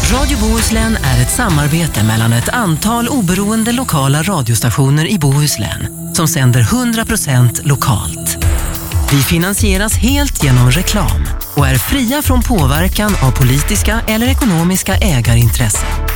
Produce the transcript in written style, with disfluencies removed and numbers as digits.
Radio Bohuslän är ett samarbete mellan ett antal oberoende lokala radiostationer i Bohuslän som sänder 100% lokalt. Vi finansieras helt genom reklam och är fria från påverkan av politiska eller ekonomiska ägarintressen.